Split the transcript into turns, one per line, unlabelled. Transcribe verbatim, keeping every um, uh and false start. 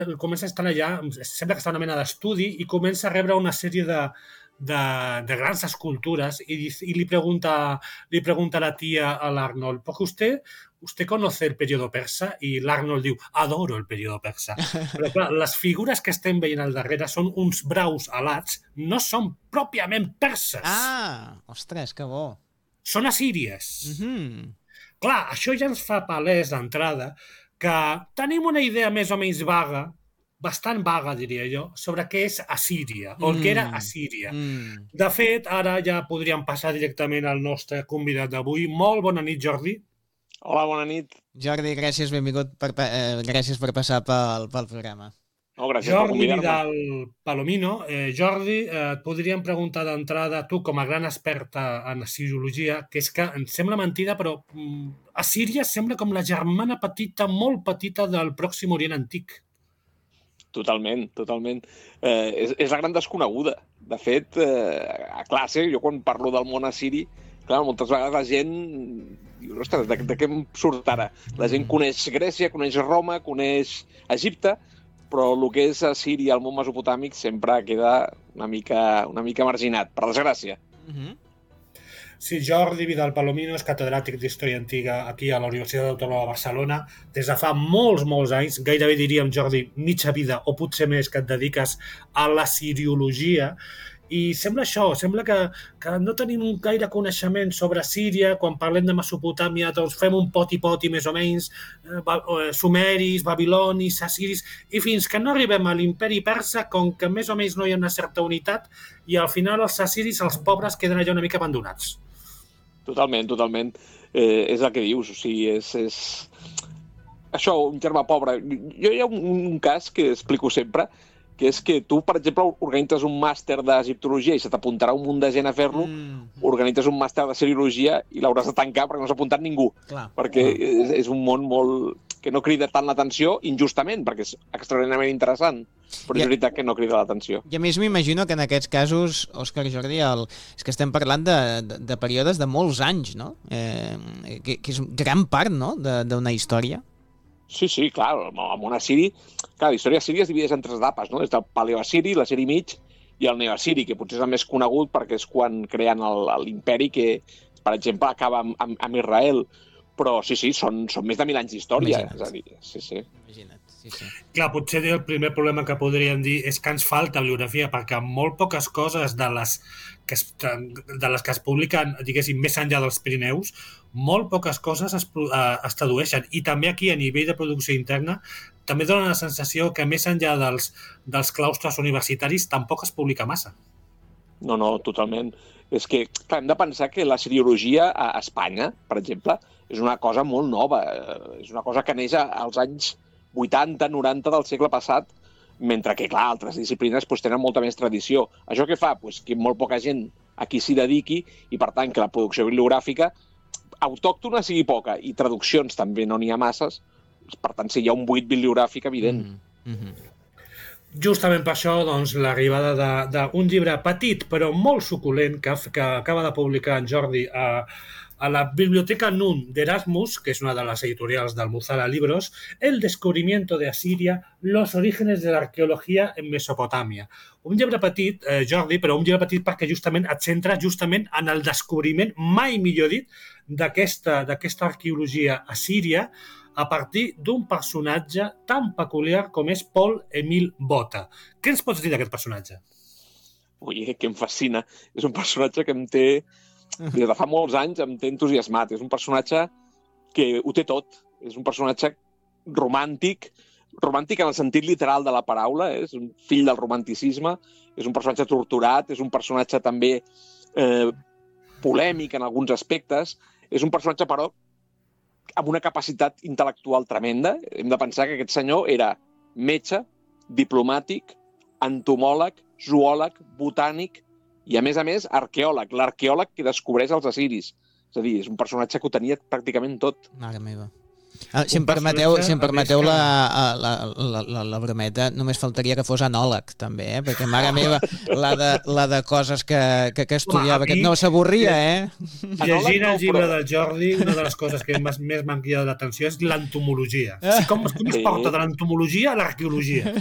comença a estar allà, sembla que està una mena d'estudi i comença a rebre una sèrie de, de, de grans escultures y, y le, pregunta, le pregunta a la tía al Arnold, ¿por qué usted, usted conoce el periodo persa? I l'Arnold diu, adoro el periodo persa. Però clar, les figures que estem veient al darrere són uns braus alats, no són pròpiament perses.
Ah, ostres, que bo.
Són assíries.
Mm-hmm.
Clar, això ja ens fa palès d'entrada que tenim una idea més o menys vaga, bastant vaga, diria jo, sobre què és Assíria, o el que era Assíria.
Mm.
De fet, ara ja podríem passar directament al nostre convidat d'avui. Molt bona nit, Jordi.
Hola, bona nit.
Jordi, gràcies, benvingut, per, eh, gràcies per passar pel, pel programa.
No, gràcies
Jordi
per convidar-me.
Vidal Palomino. Eh, Jordi, eh, et podríem preguntar d'entrada, tu com a gran experta en assiriologia, que és que em sembla mentida, però mm, Assíria sembla com la germana petita, molt petita del Pròxim Orient Antic.
Totalment, totalment. Eh, és, és la gran desconeguda. De fet, eh, a classe, jo quan parlo del món assiri, clar, moltes vegades la gent diu, ostres, de, de què em surt ara? La gent coneix Grècia, coneix Roma, coneix Egipte, però el que és Assíria, el món mesopotàmic, sempre queda una mica, una mica marginat, per desgràcia.
Mm-hmm.
Sí, Jordi Vidal Palomino és catedràtic d'Història Antiga aquí a la Universitat Autònoma de Barcelona. Des de fa molts, molts anys, gairebé diríem, Jordi, mitja vida o potser més que et dediques a la siriologia. I sembla això, sembla que, que no tenim un gaire coneixement sobre Síria. Quan parlem de Mesopotàmia, doncs fem un poti-poti més o menys, eh, sumeris, babilonis, assiris, i fins que no arribem a l'imperi persa, com que més o menys no hi ha una certa unitat, i al final els assiris, els pobres, queden allà una mica abandonats.
Totalment, totalment. Eh, és el que dius, o sigui, és... és... Això, un germà pobre. Jo hi ha un, un cas que explico sempre, que és que tu, per exemple, organitzes un màster d'egiptologia i se t'apuntarà un munt de gent a fer-lo, mm. organitzes un màster de seriologia i l'hauràs de tancar perquè no s'ha apuntat ningú.
Clar.
Perquè és, és un món molt... que no crida tant l'atenció, injustament, perquè és extraordinàriament interessant, però és veritat que no crida l'atenció.
I a més m'imagino que en aquests casos, Òscar i Jordi, el, és que estem parlant de, de, de períodes de molts anys, no? Eh, que, que és gran part, no?, d'una història.
Sí, sí, clar, el món assiri... Clar, la història assíria es divideix en tres etapes, no? Des del paleoassiri, l'assiri mig i el neoassiri, que potser és el més conegut perquè és quan creen l'imperi que, per exemple, acaba amb, amb, amb Israel. Però sí, sí, són, són més de mil anys d'història. És a dir, sí, sí.
Imagina't, sí, sí.
Clar, potser el primer problema que podríem dir és que ens falta bibliografia, perquè molt poques coses de les que es, de les que es publiquen, diguéssim, més enllà dels Pirineus, molt poques coses es, uh, es tradueixen. I també aquí, a nivell de producció interna, també dona la sensació que més enllà dels, dels claustres universitaris tampoc es publica massa.
No, no, totalment. És que, clar, hem de pensar que la siriologia a Espanya, per exemple, és una cosa molt nova. És una cosa que neix als anys vuitanta noranta del segle passat, mentre que, clar, altres disciplines pues, tenen molta més tradició. Això què fa? Pues, que molt poca gent aquí s'hi dediqui i, per tant, que la producció bibliogràfica autòctona sigui poca i traduccions també no n'hi ha masses. Per tant, sí, hi ha un buit bibliogràfic evident.
Mm -hmm.
Justament per això, doncs, l'arribada d'un llibre petit però molt suculent que, que acaba de publicar en Jordi a, a la Biblioteca Nun d'Erasmus, que és una de les editorials del Muzara Libros, El descubrimiento de Asiria, los orígenes de la arqueología en Mesopotàmia. Un llibre petit, eh, Jordi, però un llibre petit perquè justament et centra justament en el descobriment, mai millor dit, d'aquesta d'aquesta arqueologia assíria, a partir d'un personatge tan peculiar com és Paul Émile Botta. Què ens pots dir d'aquest personatge?
Ui, que em fascina. És un personatge que em té, des de fa molts anys, em té entusiasmat. És un personatge que ho té tot. És un personatge romàntic, romàntic en el sentit literal de la paraula, és un fill del romanticisme, és un personatge torturat, és un personatge també eh, polèmic en alguns aspectes, és un personatge, però, amb una capacitat intel·lectual tremenda. Hem de pensar que aquest senyor era metge, diplomàtic, entomòleg, zoòleg, botànic i, a més a més, arqueòleg. L'arqueòleg que descobreix els assiris. És a dir, és un personatge que ho tenia pràcticament tot.
Mare meva. Ah, si em permeteu, si em permeteu la, la, la, la, la brometa, només faltaria que fos anòleg, també, eh? Perquè mare meva, la de, la de coses que, que, que estudiava, que no s'avorria, eh?
Llegint el llibre del Jordi, una de les coses que més m'han cridat l'atenció és l'entomologia. Com, com es porta de l'entomologia a l'arqueologia?